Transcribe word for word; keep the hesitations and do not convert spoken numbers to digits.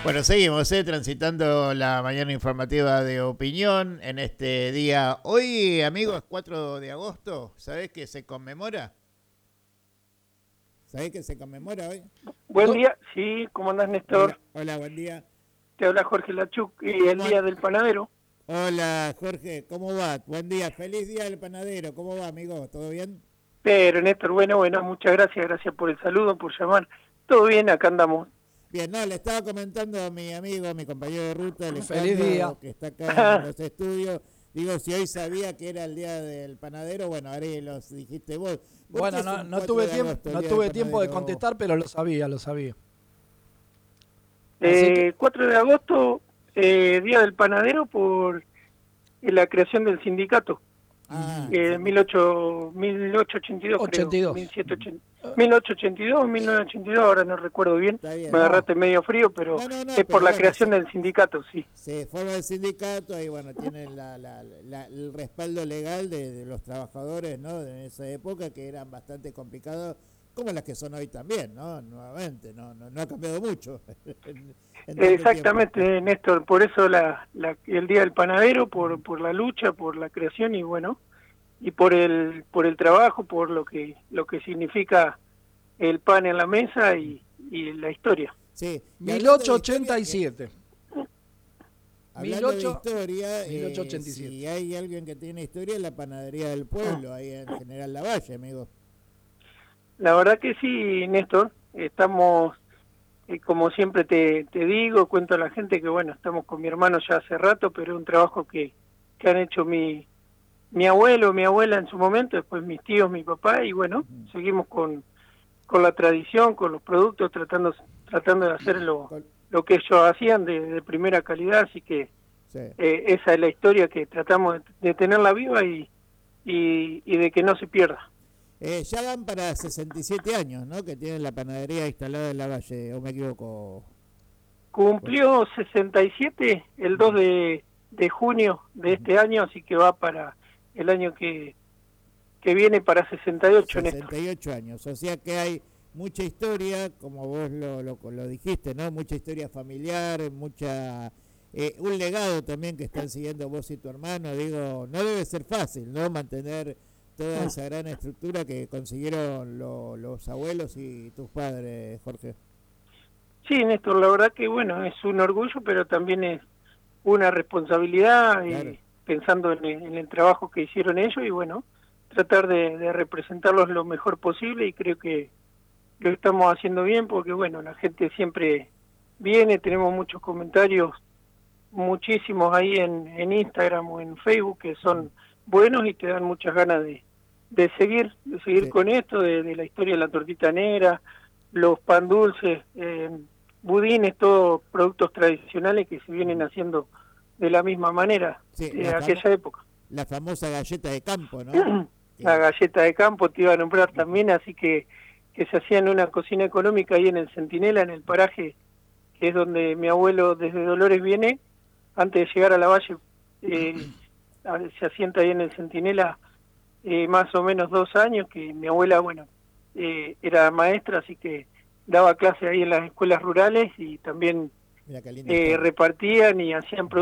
Bueno, seguimos eh, transitando la mañana informativa de Opinión en este día. Hoy, amigos, cuatro de agosto, ¿sabés qué se conmemora? ¿Sabés qué se conmemora hoy? Buen día, sí, ¿cómo andás, Néstor? Hola, hola, buen día. Te habla Jorge Lachuk y el día del panadero. Hola, Jorge, ¿cómo va? Buen día, feliz día del panadero. ¿Cómo va, amigo? ¿Todo bien? Pero, Néstor, bueno, bueno, muchas gracias, gracias por el saludo, por llamar. Todo bien, acá andamos. Bien, no, le estaba comentando a mi amigo, a mi compañero de ruta, Feliz día. Alejandro, que está acá en los estudios. Digo, si hoy sabía que era el día del panadero, bueno, ahora los dijiste vos. ¿Por Bueno, qué es no, un no cuatro tuve de tiempo, agosto, el no día tuve del tiempo de panadero? contestar, pero lo sabía, lo sabía. Así Eh, que, cuatro de agosto, eh, día del panadero por eh, la creación del sindicato. Ah, Eh, sí. mil ochocientos ochenta y dos, creo. ochenta y dos. mil setecientos ochenta, mil ochocientos ochenta y dos, mil novecientos ochenta y dos, ahora no recuerdo bien. Está bien. Me agarraste medio frío, pero No, no, no, es por pero la bueno, creación se, del sindicato, sí. se forma el sindicato, ahí bueno, tienen la, la, la, el respaldo legal de, de los trabajadores, ¿no? De esa época, que eran bastante complicados, como las que son hoy también, ¿no? Nuevamente, no, no, no ha cambiado mucho. en, en tanto Exactamente, tiempo. Néstor, por eso la, la, el Día del Panadero, por, por la lucha, por la creación y bueno, y por el por el trabajo, por lo que lo que significa el pan en la mesa y, y la historia. Sí, y mil hablando de ochocientos ochenta y historia, siete. eh, hablando de mil ocho- historia, mil ochocientos eh, ochenta y siete. si hay alguien que tiene historia, es la panadería del pueblo, ahí en General Lavalle, amigo. La verdad que sí, Néstor, estamos, eh, como siempre te, te digo, cuento a la gente que bueno, estamos con mi hermano ya hace rato, pero es un trabajo que, que han hecho mi, mi abuelo, mi abuela en su momento, después mis tíos, mi papá, y bueno, Uh-huh. seguimos con, con la tradición, con los productos, tratando, tratando de hacer lo, Con- lo que ellos hacían de, de primera calidad, así que sí. eh, esa es la historia que tratamos de, de tenerla viva y, y, y de que no se pierda. Eh, ya van para sesenta y siete años, ¿no? Que tienen la panadería instalada en Lavalle, ¿o me equivoco? Cumplió sesenta y siete el dos de, de junio de este año, así que va para el año que, que viene para sesenta y ocho, Néstor. sesenta y ocho años, o sea que hay mucha historia, como vos lo, lo, lo dijiste, ¿no? Mucha historia familiar, mucha eh, un legado también que están siguiendo vos y tu hermano. Digo, no debe ser fácil, ¿no? Mantener toda esa gran estructura que consiguieron lo, los abuelos y tus padres, Jorge. Sí, Néstor, la verdad que bueno, es un orgullo, pero también es una responsabilidad, Claro. y pensando en el, en el trabajo que hicieron ellos y bueno, tratar de, de representarlos lo mejor posible y creo que lo estamos haciendo bien porque bueno, la gente siempre viene, tenemos muchos comentarios, muchísimos ahí en, en Instagram o en Facebook que son buenos y te dan muchas ganas de, de seguir, de seguir Sí. con esto, de, de la historia de la tortita negra, los pan dulces, eh, budines, todos productos tradicionales que se vienen haciendo de la misma manera Sí, de la, aquella famo época. la famosa galleta de campo, ¿no? La Que, galleta de campo te iba a nombrar también, así que, que se hacía en una cocina económica ahí en el Centinela, en el paraje, que es donde mi abuelo desde Dolores viene, antes de llegar a la valle, eh, se asienta ahí en el Centinela eh, más o menos dos años, que mi abuela, bueno, eh, era maestra, así que daba clase ahí en las escuelas rurales y también mira qué linda eh, historia. repartían y hacían productos